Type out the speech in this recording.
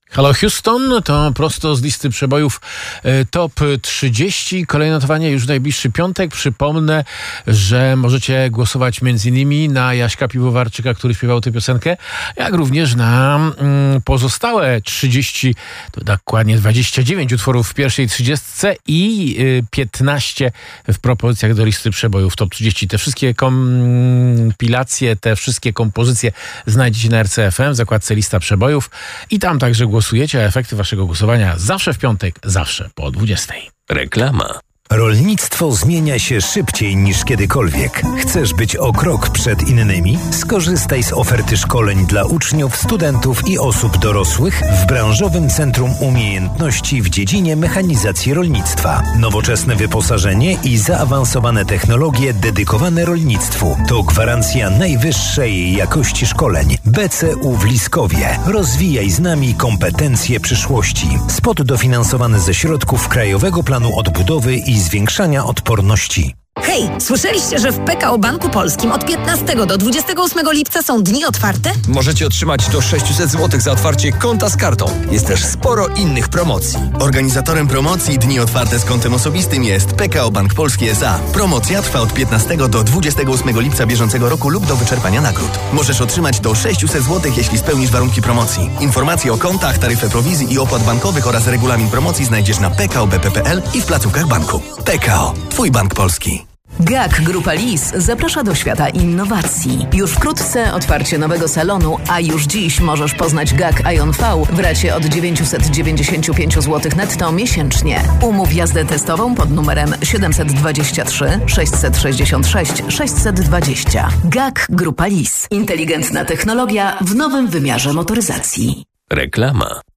Halo Houston, to prosto z listy przebojów Top 30. Kolejne notowanie już w najbliższy piątek. Przypomnę, że możecie głosować m.in. na Jaśka Piwowarczyka, który śpiewał tę piosenkę, jak również na pozostałe 30, to dokładnie 29 utworów w pierwszej 30 i 15 w propozycjach do listy przebojów Top 30. Te wszystkie kompilacje, te wszystkie kompozycje znajdziecie na RCFM w zakładce Lista Przebojów i tam także głosujecie, a efekty waszego głosowania zawsze w piątek, zawsze po 20. Reklama. Rolnictwo zmienia się szybciej niż kiedykolwiek. Chcesz być o krok przed innymi? Skorzystaj z oferty szkoleń dla uczniów, studentów i osób dorosłych w branżowym Centrum Umiejętności w dziedzinie mechanizacji rolnictwa. Nowoczesne wyposażenie i zaawansowane technologie dedykowane rolnictwu to gwarancja najwyższej jakości szkoleń. BCU w Liskowie. Rozwijaj z nami kompetencje przyszłości. Spot dofinansowany ze środków Krajowego Planu Odbudowy i zwiększania odporności. Hej, słyszeliście, że w PKO Banku Polskim od 15 do 28 lipca są dni otwarte? Możecie otrzymać do 600 zł za otwarcie konta z kartą. Jest też sporo innych promocji. Organizatorem promocji Dni Otwarte z kontem osobistym jest PKO Bank Polski S.A. Promocja trwa od 15 do 28 lipca bieżącego roku lub do wyczerpania nagród. Możesz otrzymać do 600 zł, jeśli spełnisz warunki promocji. Informacje o kontach, taryfę prowizji i opłat bankowych oraz regulamin promocji znajdziesz na pkobp.pl i w placówkach banku. PKO. Twój bank polski. GAK Grupa Lis zaprasza do świata innowacji. Już wkrótce otwarcie nowego salonu, a już dziś możesz poznać GAK Ion V w racie od 995 zł netto miesięcznie. Umów jazdę testową pod numerem 723 666 620. GAK Grupa Lis. Inteligentna technologia w nowym wymiarze motoryzacji. Reklama.